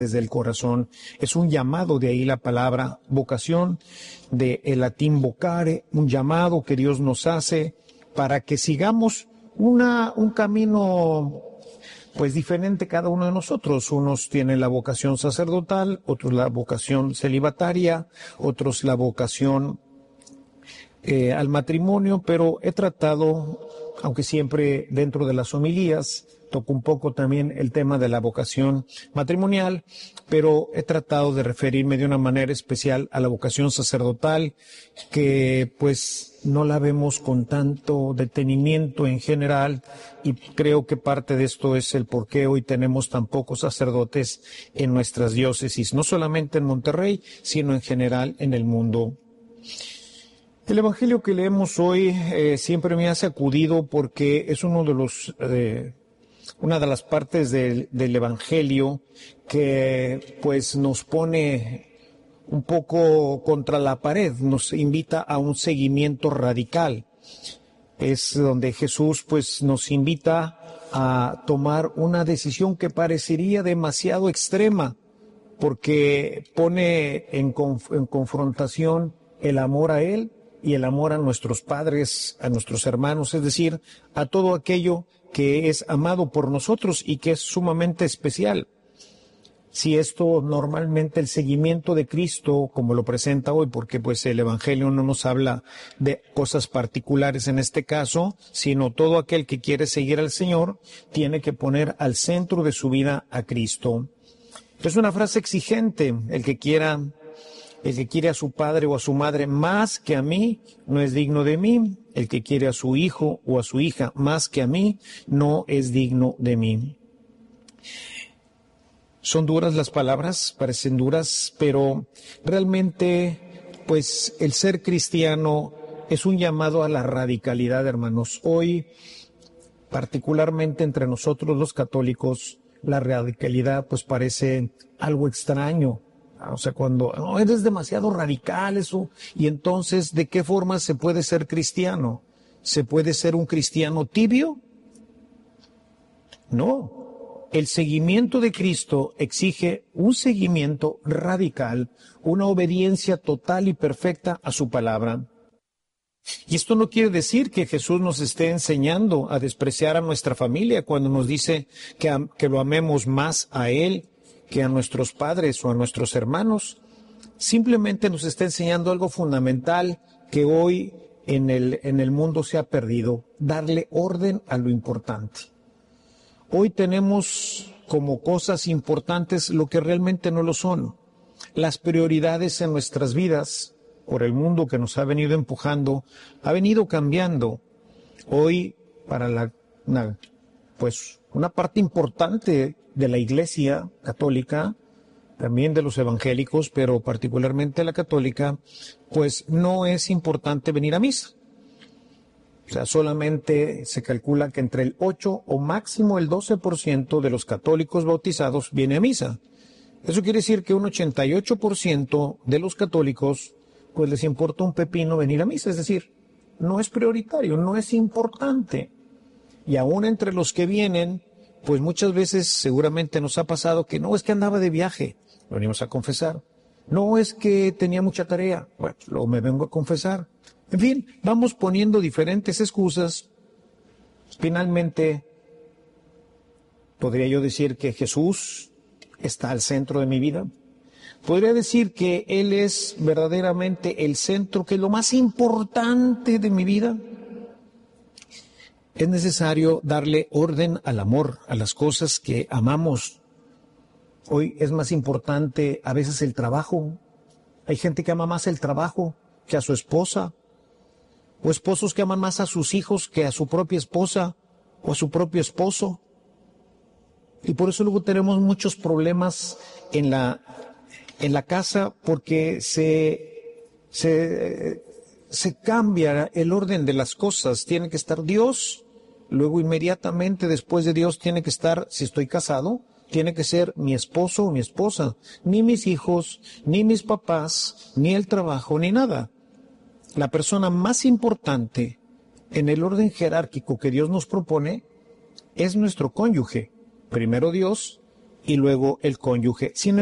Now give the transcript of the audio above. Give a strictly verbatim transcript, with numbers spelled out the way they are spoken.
desde el corazón. Es un llamado, de ahí la palabra vocación, del latín vocare, un llamado que Dios nos hace para que sigamos una, un camino pues diferente cada uno de nosotros. Unos tienen la vocación sacerdotal, otros la vocación celibataria, otros la vocación eh, al matrimonio, pero he tratado, aunque siempre dentro de las homilías, toco un poco también el tema de la vocación matrimonial, pero he tratado de referirme de una manera especial a la vocación sacerdotal, que pues no la vemos con tanto detenimiento en general, y creo que parte de esto es el por qué hoy tenemos tan pocos sacerdotes en nuestras diócesis, no solamente en Monterrey, sino en general en el mundo. El evangelio que leemos hoy eh, siempre me ha sacudido porque es uno de los... Eh, una de las partes del, del Evangelio que pues nos pone un poco contra la pared, nos invita a un seguimiento radical. Es donde Jesús pues nos invita a tomar una decisión que parecería demasiado extrema, porque pone en, conf- en confrontación el amor a Él y el amor a nuestros padres, a nuestros hermanos, es decir, a todo aquello que es amado por nosotros y que es sumamente especial. Si esto normalmente el seguimiento de Cristo, como lo presenta hoy, porque pues el Evangelio no nos habla de cosas particulares en este caso, sino todo aquel que quiere seguir al Señor tiene que poner al centro de su vida a Cristo. Es una frase exigente, el que quiera El que quiere a su padre o a su madre más que a mí, no es digno de mí. El que quiere a su hijo o a su hija más que a mí, no es digno de mí. Son duras las palabras, parecen duras, pero realmente, pues, el ser cristiano es un llamado a la radicalidad, hermanos. Hoy, particularmente entre nosotros los católicos, la radicalidad, pues, parece algo extraño. O sea, cuando no, eres demasiado radical eso, y entonces, ¿de qué forma se puede ser cristiano? ¿Se puede ser un cristiano tibio? No. El seguimiento de Cristo exige un seguimiento radical, una obediencia total y perfecta a su palabra. Y esto no quiere decir que Jesús nos esté enseñando a despreciar a nuestra familia cuando nos dice que, am- que lo amemos más a Él que a nuestros padres o a nuestros hermanos. Simplemente nos está enseñando algo fundamental que hoy en el, en el mundo se ha perdido: darle orden a lo importante. Hoy tenemos como cosas importantes lo que realmente no lo son. Las prioridades en nuestras vidas, por el mundo que nos ha venido empujando, ha venido cambiando. Hoy, para la, una, pues, una parte importante de la Iglesia católica, también de los evangélicos, pero particularmente la católica, pues no es importante venir a misa. O sea, solamente se calcula que entre el ocho o máximo el doce por ciento de los católicos bautizados viene a misa. Eso quiere decir que un ochenta y ocho por ciento de los católicos pues les importa un pepino venir a misa, es decir, no es prioritario, no es importante. Y aún entre los que vienen, pues muchas veces seguramente nos ha pasado que no es que andaba de viaje, lo venimos a confesar. No es que tenía mucha tarea, bueno, luego me vengo a confesar. En fin, vamos poniendo diferentes excusas. Finalmente, podría yo decir que Jesús está al centro de mi vida. Podría decir que Él es verdaderamente el centro, que es lo más importante de mi vida. Es necesario darle orden al amor, a las cosas que amamos. Hoy es más importante a veces el trabajo. Hay gente que ama más el trabajo que a su esposa, o esposos que aman más a sus hijos que a su propia esposa o a su propio esposo. Y por eso luego tenemos muchos problemas en la, en la casa, porque se, se, se cambia el orden de las cosas. Tiene que estar Dios, luego inmediatamente después de Dios tiene que estar, si estoy casado, tiene que ser mi esposo o mi esposa, ni mis hijos, ni mis papás, ni el trabajo, ni nada. La persona más importante en el orden jerárquico que Dios nos propone es nuestro cónyuge. Primero Dios y luego el cónyuge. Sin